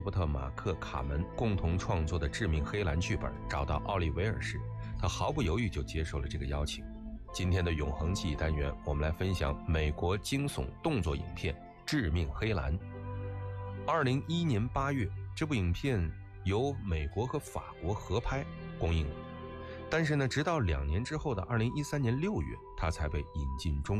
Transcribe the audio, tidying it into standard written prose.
伯特·马克·卡门共同创作的《致命黑蓝》剧本找到奥利维尔时，他毫不犹豫就接受了这个邀请。今天的永恒记忆单元，我们来分享美国惊悚动作影片《致命黑蓝》。2011年8月，这部影片由美国和法国合拍公映了，但是呢，直到2年之后的2013年6月，它才被引进中